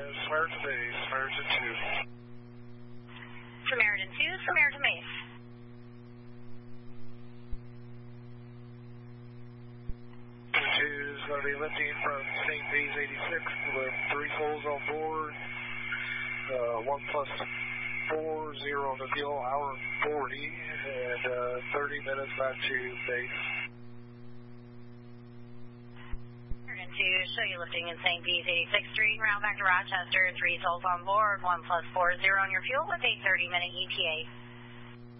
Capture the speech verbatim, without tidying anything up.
and Samaritan Base, Samaritan two. Samaritan two, Samaritan Base. two is going to be lifting from Saint B's eighty-six with three souls on board. Uh, one plus four, zero on the fuel, hour forty, and uh, thirty minutes back to base. To show you lifting in Saint B's eighty-sixth Street, route back to Rochester, three souls on board, one plus four, zero on your fuel with a thirty minute E T A.